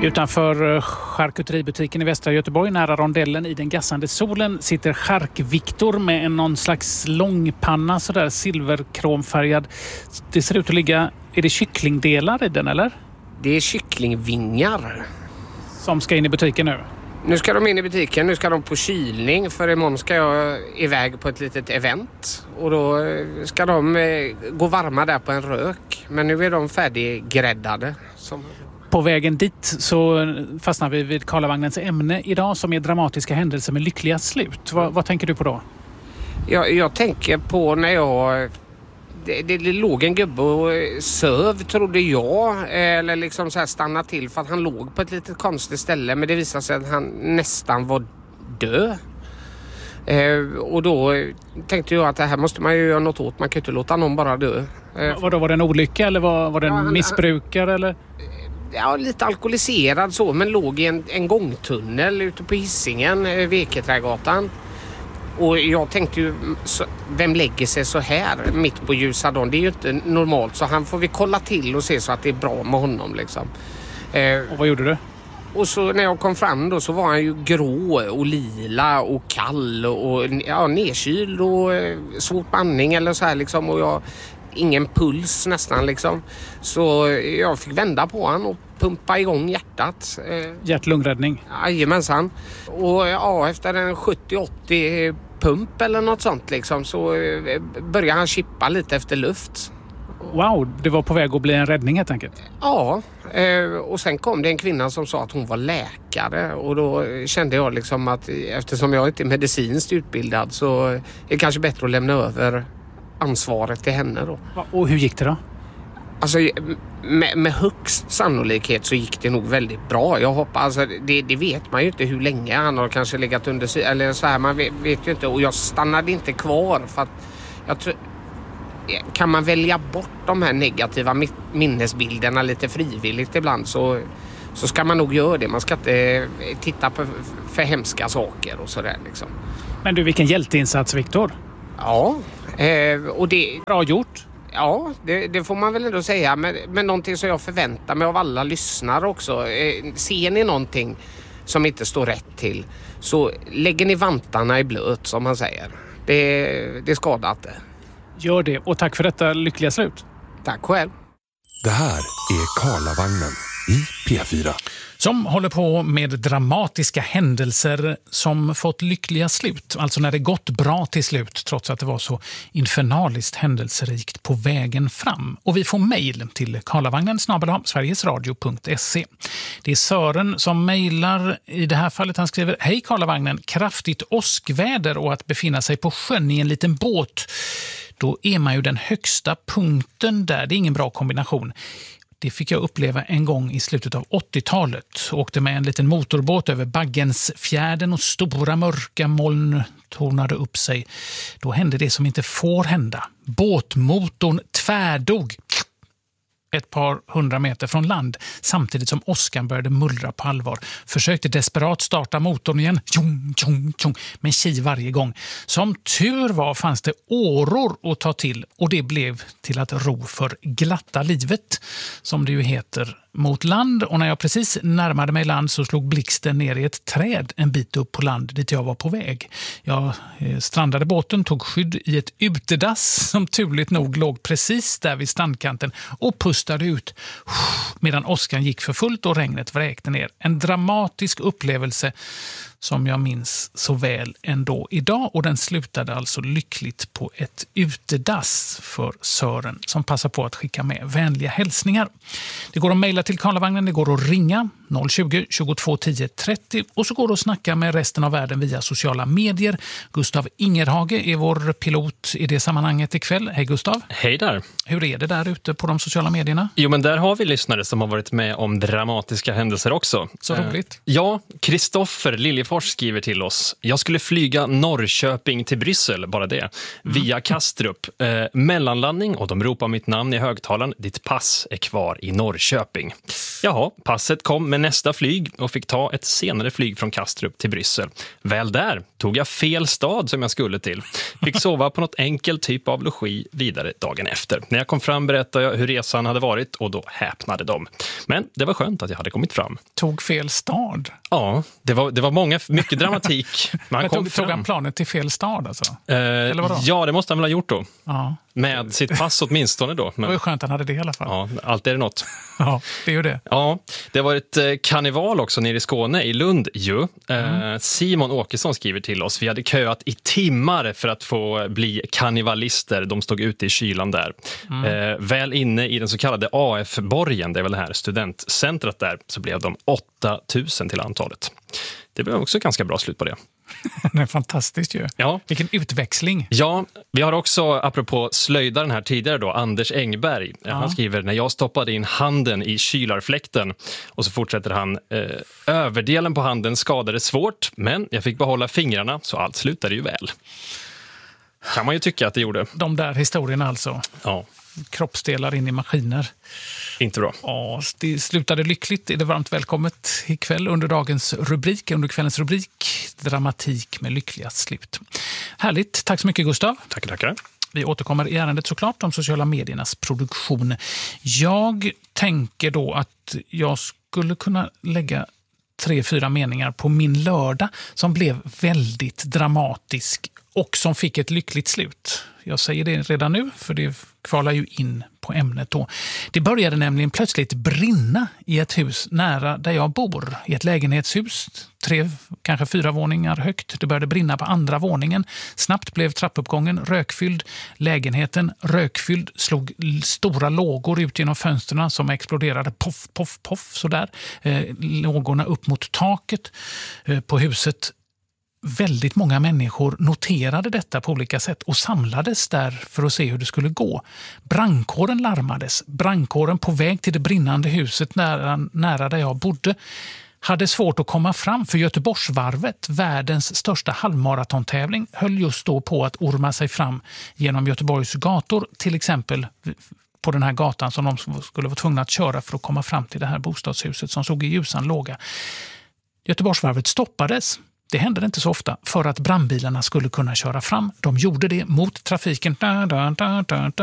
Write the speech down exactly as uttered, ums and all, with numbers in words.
Utanför charkuteributiken i västra Göteborg, nära rondellen i den gassande solen, sitter Chark-Viktor med en någon slags långpanna, sådär silverkromfärgad. Det ser ut att ligga, är det kycklingdelar i den eller? Det är kycklingvingar. Som ska in i butiken nu? Nu ska de in i butiken, nu ska de på kylning, för imorgon ska jag iväg på ett litet event. Och då ska de gå varma där på en rök. Men nu är de färdiggräddade. Som... På vägen dit så fastnar vi vid Karlavagnens ämne idag, som är dramatiska händelser med lyckliga slut. Vad, vad tänker du på då? Jag, jag tänker på när jag... Det, det, det låg en gubbe och söv, trodde jag, eller liksom så här stanna till för att han låg på ett litet konstigt ställe, men det visade sig att han nästan var död. Eh, och då tänkte jag att det här måste man ju göra något åt, man kan inte låta någon bara dö. Eh, Vad då, var det en olycka eller var, var det en ja, han, missbrukare eller? Ja, lite alkoholiserad så, men låg i en, en gångtunnel ute på Hisingen, eh, Veketrädgatan. Och jag tänkte ju, vem lägger sig så här mitt på ljusa dagen? Det är ju inte normalt, så han får vi kolla till och se så att det är bra med honom liksom. Eh, och vad gjorde du? Och så när jag kom fram då så var han ju grå och lila och kall och ja, nedkyld och eh, svårt andning eller så här liksom. Och jag, ingen puls nästan liksom. Så jag fick vända på han och pumpa igång hjärtat. Eh, Hjärt-lungräddning? Jajamensan. Och ja, efter en sjuttio åttio pump eller något sånt liksom, så började han chippa lite efter luft. Wow, det var på väg att bli en räddning helt enkelt. Ja, och sen kom det en kvinna som sa att hon var läkare, och då kände jag liksom att eftersom jag inte är medicinskt utbildad så är det kanske bättre att lämna över ansvaret till henne då. Och hur gick det då? Alltså med, med högst sannolikhet så gick det nog väldigt bra. Jag hoppas, alltså, det, det vet man ju inte hur länge han har kanske legat under eller så här, man vet, vet ju inte. Och jag stannade inte kvar för att jag tror, kan man välja bort de här negativa minnesbilderna lite frivilligt ibland så, så ska man nog göra det. Man ska inte titta på för hemska saker och sådär liksom. Men du, vilken hjälteinsats, Viktor. Ja, eh, och det... Bra gjort. Ja, det, det får man väl ändå säga. Men, men någonting som jag förväntar mig av alla lyssnare också. Eh, ser ni någonting som inte står rätt till, så lägger ni vantarna i blöt, som man säger. Det, det skadar inte. Gör det, och tack för detta lyckliga slut. Tack själv. Det här är Karlavagnen i P fyra. Som håller på med dramatiska händelser som fått lyckliga slut. Alltså när det gått bra till slut, trots att det var så infernaliskt händelserikt på vägen fram. Och vi får mejl till karlavagnen snabel-a sverigesradio punkt se. Det är Sören som mejlar i det här fallet. Han skriver: Hej Karlavagnen, kraftigt åskväder och att befinna sig på sjön i en liten båt. Då är man ju den högsta punkten där. Det är ingen bra kombination. Det fick jag uppleva en gång i slutet av åttiotalet. Åkte med en liten motorbåt över Baggensfjärden och stora mörka moln tornade upp sig. Då hände det som inte får hända. Båtmotorn tvärdog ett par hundra meter från land samtidigt som åskan började mullra på allvar. Försökte desperat starta motorn igen, tjong, tjong, tjong, men tji varje gång. Som tur var fanns det åror att ta till, och det blev till att ro för glatta livet, som det ju heter, mot land. Och när jag precis närmade mig land så slog blixten ner i ett träd en bit upp på land dit jag var på väg. Jag eh, strandade båten, tog skydd i ett utedass som turligt nog låg precis där vid strandkanten och pustade ut medan åskan gick för fullt och regnet vräkte ner. En dramatisk upplevelse som jag minns så väl ändå idag, och den slutade alltså lyckligt på ett utedass för Sören, som passar på att skicka med vänliga hälsningar. Det går att mejla till Karlavagnen, det går att ringa noll tjugo, tjugotvå tio trettio, och så går det att snacka med resten av världen via sociala medier. Gustav Ingerhage är vår pilot i det sammanhanget ikväll. Hej Gustav. Hej där. Hur är det där ute på de sociala medierna? Jo, men där har vi lyssnare som har varit med om dramatiska händelser också. Så eh, roligt. Ja, Kristoffer Liljefors skriver till oss: Jag skulle flyga Norrköping till Bryssel, bara det, via Kastrup. Eh, mellanlandning, och de ropar mitt namn i högtalaren. Ditt pass är kvar i Norrköping. Jaha, passet kom, men nästa flyg och fick ta ett senare flyg från Kastrup till Bryssel. Väl där tog jag fel stad som jag skulle till. Fick sova på något enkel typ av logi vidare dagen efter. När jag kom fram berättade jag hur resan hade varit och då häpnade de. Men det var skönt att jag hade kommit fram. Tog fel stad? Ja, det var, det var många, mycket dramatik. Man Men kom tog, tog han planet till fel stad alltså? Eh, Eller vadå? ja, det måste han väl ha gjort då. Ja. Med sitt pass åtminstone då. Men, det var ju skönt att han hade det i alla fall. ja, allt är det något. Ja, det är ju det. Ja, det var ett eh, karneval också nere i Skåne, i Lund ju. Mm. Eh, Simon Åkesson skriver till oss. Vi hade köat i timmar för att få bli karnevalister. De stod ute i kylan där. Mm. Eh, väl inne i den så kallade A F-borgen, det är väl det här studentcentret där, så blev de åtta tusen till antalet. Det blev också ganska bra slut på det. Det är fantastiskt ju. Ja. Vilken utväxling. Ja, vi har också, apropå slöjdaren här tidigare då, Anders Engberg. Ja. Han skriver, när jag stoppade in handen i kylarfläkten, och så fortsätter han, eh, överdelen på handen skadades svårt, men jag fick behålla fingrarna så allt slutade ju väl. Kan man ju tycka att det gjorde. De där historierna alltså. Ja. Kroppsdelar in i maskiner. Inte bra. Ja, det slutade lyckligt. Det är varmt välkommet ikväll under dagens rubrik, under kvällens rubrik. Dramatik med lyckliga slut. Härligt. Tack så mycket, Gustav. Tackar, tackar. Vi återkommer i ärendet såklart om sociala mediernas produktion. Jag tänker då att jag skulle kunna lägga tre, fyra meningar på min lördag som blev väldigt dramatisk och som fick ett lyckligt slut. Jag säger det redan nu, för det kvalar ju in på ämnet då. Det började nämligen plötsligt brinna i ett hus nära där jag bor. I ett lägenhetshus, tre, kanske fyra våningar högt. Det började brinna på andra våningen. Snabbt blev trappuppgången rökfylld. Lägenheten rökfylld, slog stora lågor ut genom fönsterna som exploderade. Poff, poff, poff, sådär. Eh, lågorna upp mot taket eh, på huset. Väldigt många människor noterade detta på olika sätt och samlades där för att se hur det skulle gå. Brandkåren larmades. Brandkåren på väg till det brinnande huset nära, nära där jag bodde hade svårt att komma fram, för Göteborgsvarvet, världens största halvmaratontävling, höll just då på att orma sig fram genom Göteborgs gator, till exempel på den här gatan som de skulle vara tvungna att köra för att komma fram till det här bostadshuset som såg i ljusan låga. Göteborgsvarvet stoppades. Det hände inte så ofta för att brandbilarna skulle kunna köra fram. De gjorde det mot trafiken.